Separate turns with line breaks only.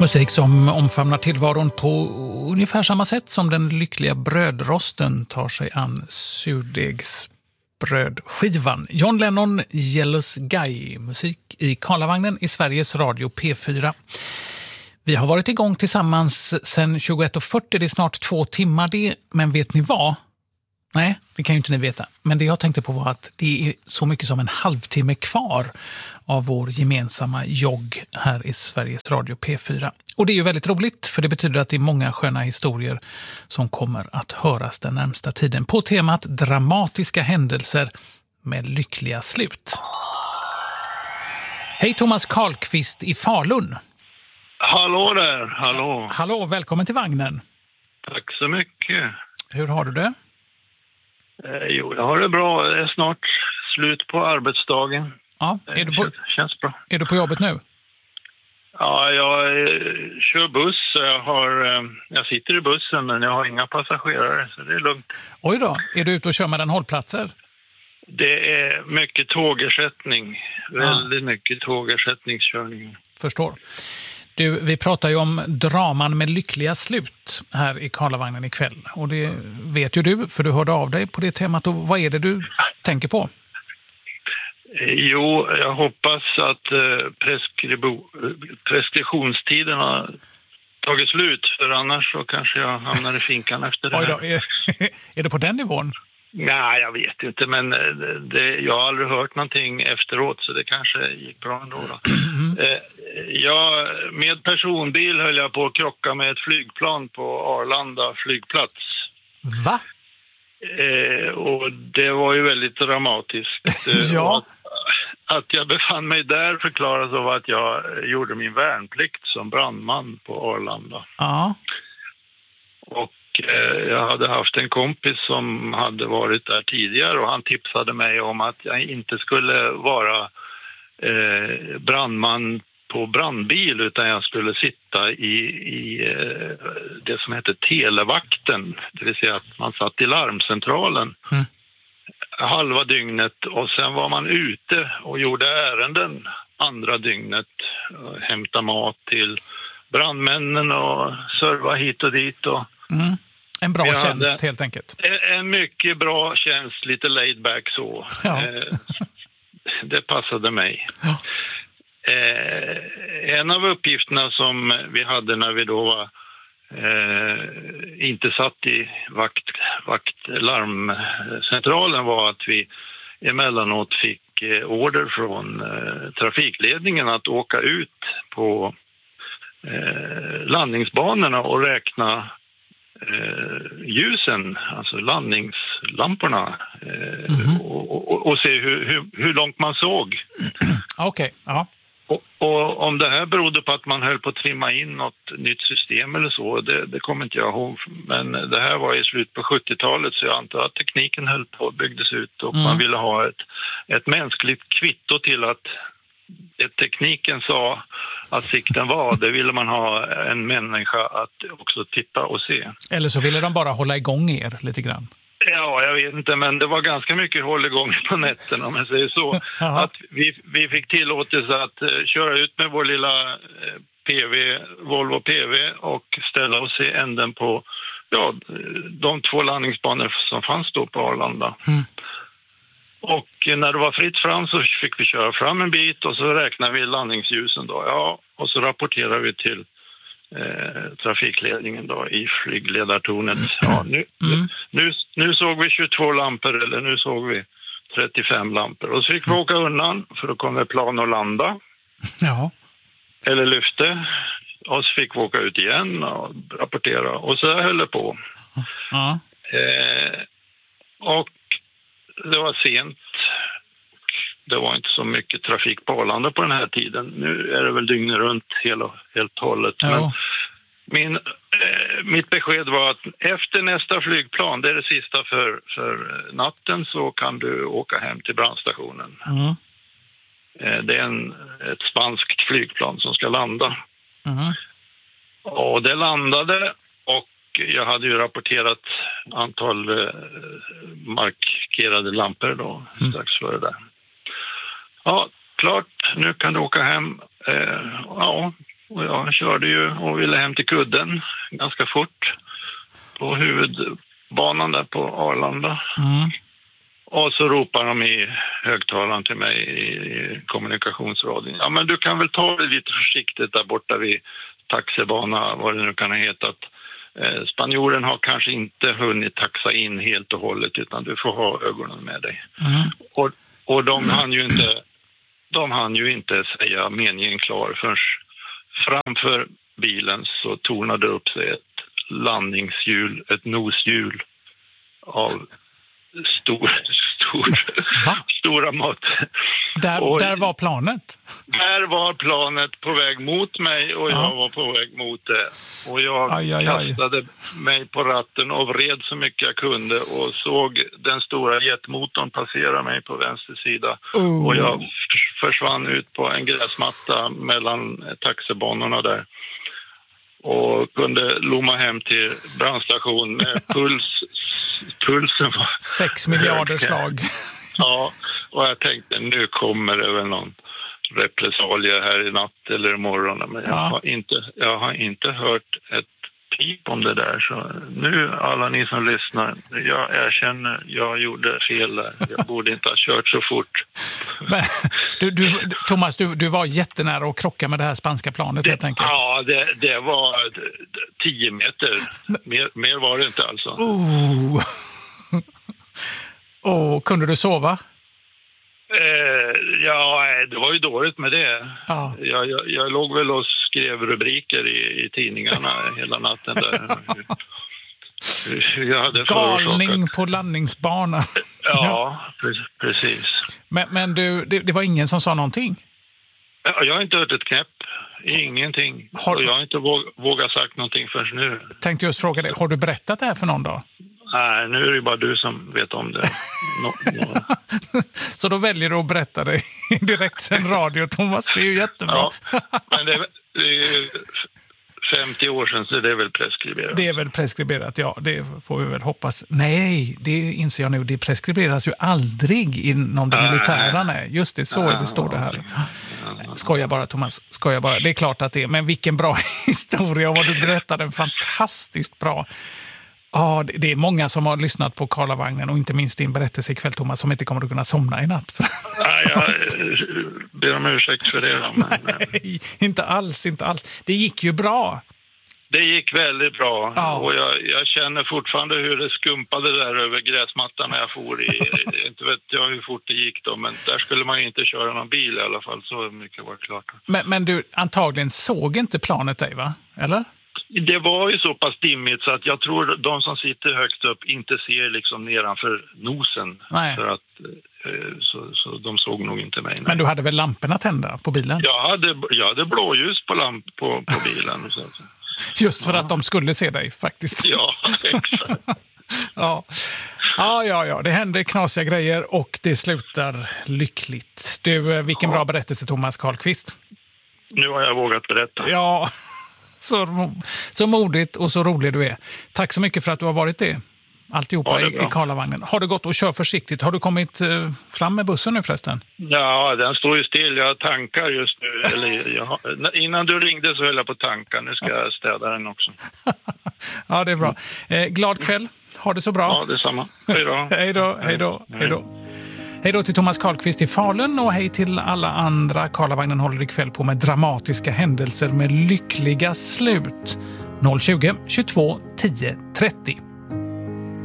Musik som omfamnar tillvaron på ungefär samma sätt som den lyckliga brödrosten tar sig an surdegsbrödskivan. John Lennon, Jealous Guy, musik i Karlavagnen i Sveriges Radio P4. Vi har varit igång tillsammans sedan 21.40, det är snart 2 timmar det, men vet ni vad? Nej, det kan ju inte ni veta. Men det jag tänkte på var att det är så mycket som en halvtimme kvar av vår gemensamma jogg här i Sveriges Radio P4. Och det är ju väldigt roligt, för det betyder att det är många sköna historier som kommer att höras den närmsta tiden på temat dramatiska händelser med lyckliga slut. Hej Thomas Karlqvist i Falun.
Hallå där, hallå.
Hallå, välkommen till vagnen.
Tack så mycket.
Hur har du det?
Jo, jag har det bra. Det är snart slut på arbetsdagen.
Ja,
känns bra.
Är du på jobbet nu?
Ja, jag kör buss. Jag sitter i bussen, men jag har inga passagerare, så det är lugnt.
Oj då, är du ute och kör med den hållplatser?
Det är mycket tågersättning. Väldigt mycket tågersättningskörning.
Förstår. Du, vi pratar ju om draman med lyckliga slut här i Karlavagnen ikväll. Och det vet ju du, för du hörde av dig på det temat. Och vad är det du tänker på?
Jo, jag hoppas att preskriptionstiden har tagit slut. För annars så kanske jag hamnar i finkan efter det här.
Oj då, är det på den nivån?
Nej, jag vet inte, men jag har aldrig hört någonting efteråt, så det kanske gick bra ändå då. Med personbil höll jag på att krocka med ett flygplan på Arlanda flygplats.
Va?
Och det var ju väldigt dramatiskt.
Ja.
Att jag befann mig där förklaras av att jag gjorde min värnplikt som brandman på Arlanda.
Ja.
Och jag hade haft en kompis som hade varit där tidigare, och han tipsade mig om att jag inte skulle vara brandman på brandbil, utan jag skulle sitta i det som heter televakten, det vill säga att man satt i larmcentralen halva dygnet, och sen var man ute och gjorde ärenden andra dygnet, hämta mat till brandmännen och serva hit och dit. Och
en bra tjänst helt enkelt.
En mycket bra tjänst, lite laid back så.
Ja.
Det passade mig.
Ja.
En av uppgifterna som vi hade när vi då var inte satt i vaktlarmcentralen var att vi emellanåt fick order från trafikledningen att åka ut på landningsbanorna och räkna ljusen, alltså landningslamporna, och se hur långt man såg.
Okej, ja.
Och om det här berodde på att man höll på att trimma in något nytt system eller så, det kommer inte jag ihåg. Men det här var i slut på 70-talet, så jag antar att tekniken höll på att byggas ut, och man ville ha ett mänskligt kvitto till att tekniken sa att sikten var. Det ville man ha en människa att också titta och se.
Eller så ville de bara hålla igång er lite grann.
Ja, jag vet inte, men det var ganska mycket håll igång på nätterna, om jag säger så. Att vi fick tillåtelse att köra ut med vår lilla Volvo PV och ställa oss i änden på de 2 landningsbanor som fanns då på Arlanda. Och när det var fritt fram så fick vi köra fram en bit, och så räknade vi landningsljusen då. Ja, och så rapporterade vi till trafikledningen då i flygledartornet. Ja, nu såg vi 22 lampor, eller nu såg vi 35 lampor. Och så fick vi åka undan, för då kom plan och landa.
Ja.
Eller lyfte. Och så fick vi åka ut igen och rapportera. Och så höll det på.
Ja.
Och det var sent. Det var inte så mycket trafik på Arlanda på den här tiden. Nu är det väl dygnet runt helt hållet.
Ja.
Men mitt besked var att efter nästa flygplan, det är det sista för natten, så kan du åka hem till brandstationen. Det är ett spanskt flygplan som ska landa. Och det landade, och jag hade ju rapporterat antal markerade lampor då, strax före det. Ja, klart, nu kan du åka hem. Och Och jag körde ju och ville hem till kudden ganska fort på huvudbanan där på Arlanda. Och så ropar de i högtalaren till mig i kommunikationsradion. Ja, men du kan väl ta det lite försiktigt där borta vid taxibana, vad det nu kan ha hetat. Spanjoren har kanske inte hunnit taxa in helt och hållet, utan du får ha ögonen med dig. Och de hann ju inte säga meningen klar förrän framför bilen så tornade upp sig ett landningshjul, ett noshjul av stora mått.
Där var planet?
Där var planet på väg mot mig och jag var på väg mot det. Och jag kastade mig på ratten och vred så mycket jag kunde och såg den stora jetmotorn passera mig på vänster sida. Och jag försvann ut på en gräsmatta mellan taxibanorna där. Och kunde lomma hem till brandstation med pulsen var
6 miljarder slag.
Ja, och jag tänkte nu kommer det väl någon repressalie här i natt eller imorgon. Men jag har inte hört ett pip om det där. Så nu alla ni som lyssnar, jag erkänner, jag gjorde fel där. Jag borde inte ha kört så fort.
Men, Thomas, du var jättenära att krocka med det här spanska planet helt enkelt.
Ja, det var 10 meter. Mer var det inte alltså.
Kunde du sova?
Det var ju dåligt med det. Ja. Jag låg väl och skrev rubriker i tidningarna hela natten där. Jag hade
galning på landningsbanan.
Ja, precis.
Men det var ingen som sa någonting?
Jag har inte hört ett knäpp. Ingenting. Och jag har inte vågat sagt någonting förrän nu.
Tänkte just fråga dig, har du berättat det här för någon dag?
Nej, nu är det bara du som vet om det.
Så då väljer du att berätta det direkt sen radio, Thomas. Det är ju jättebra.
Ja, men det är ju 50 år sedan, så det är väl preskriberat.
Det är väl preskriberat, ja. Det får vi väl hoppas. Nej, det inser jag nu. Det preskriberas ju aldrig inom det militära. Nej. Just det, så är det, står det här. Skojar bara, Thomas. Skojar bara. Det är klart att det är. Men vilken bra historia. Och vad du berättade, fantastiskt bra. Ja, det är många som har lyssnat på Karlavagnen och inte minst din berättelse ikväll, Thomas, som inte kommer att kunna somna i natt.
Nej, jag ber om ursäkt för det. Men...
Nej, inte alls. Det gick ju bra.
Det gick väldigt bra. Ja. Och jag känner fortfarande hur det skumpade där över gräsmattan när jag for i. Inte vet jag hur fort det gick då, men där skulle man inte köra någon bil i alla fall. Så mycket var klart.
Men du, antagligen såg inte planet dig, va? Eller?
Det var ju så pass dimmigt så att jag tror de som sitter högst upp inte ser liksom nedanför nosen.
Nej.
För att, så de såg nog inte mig. Nej.
Men du hade väl lamporna tända på bilen?
Jag hade blåljus på bilen. Så.
Just för att de skulle se dig faktiskt.
Ja, exakt.
Ja. Det händer knasiga grejer och det slutar lyckligt. Du, vilken bra berättelse, Thomas Karlqvist.
Nu har jag vågat berätta.
Ja, så modigt och så rolig du är. Tack så mycket för att du har varit det. Alltihopa i Karlavagnen. Har det gått och kör försiktigt? Har du kommit fram med bussen nu förresten? Ja,
den står ju still. Jag tankar just nu. Eller, innan du ringde så höll jag på tanka. Nu ska jag städa den också.
Ja, det är bra. Glad kväll. Ha det så bra.
Ja, detsamma. Hej då.
Hej då. Hej då till Thomas Karlqvist i Falun och hej till alla andra. Karlavagnen håller ikväll på med dramatiska händelser med lyckliga slut. 020 22 10 30.